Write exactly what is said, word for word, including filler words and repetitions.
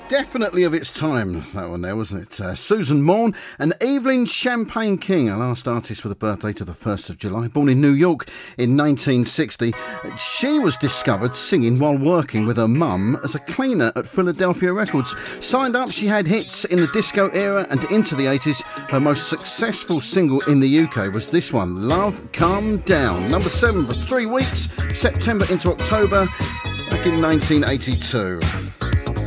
Definitely of its time, that one there, wasn't it? Uh, Susan Morn and Evelyn Champagne King, our last artist with a birthday to the first of July, born in New York in nineteen sixty. She was discovered singing while working with her mum as a cleaner at Philadelphia Records. Signed up, she had hits in the disco era and into the eighties. Her most successful single in the U K was this one, Love Calm Down. Number seven for three weeks, September into October, back in nineteen eighty-two.